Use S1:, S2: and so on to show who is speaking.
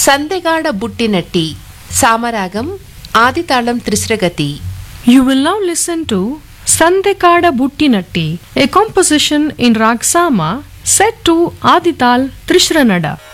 S1: సందెగాడ బుట్టినట్టి సామరాగం ఆదితాళం త్రిశ్రగతి.
S2: You will now listen to Sandekada Buttinatti, a composition in Rag Sama set to Adital Trishranada.